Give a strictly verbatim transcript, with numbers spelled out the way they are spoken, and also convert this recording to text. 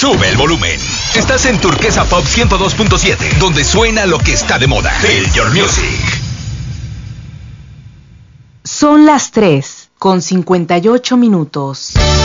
Sube el volumen. Estás en Turquesa Pop ciento dos punto siete, donde suena lo que está de moda. Feel your music. Son las tres con cincuenta y ocho minutos.